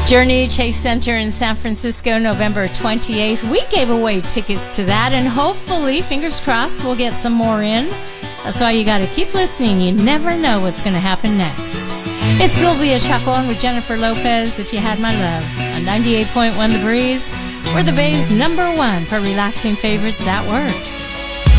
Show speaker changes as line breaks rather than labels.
Journey Chase Center in San Francisco, November 28th. We gave away tickets to that, and hopefully, fingers crossed, we'll get some more in. That's why you got to keep listening. You never know what's going to happen next. It's Sylvia Chacon with Jennifer Lopez, If You Had My Love, on 98.1 The Breeze. We're the Bay's #1 for relaxing favorites at work.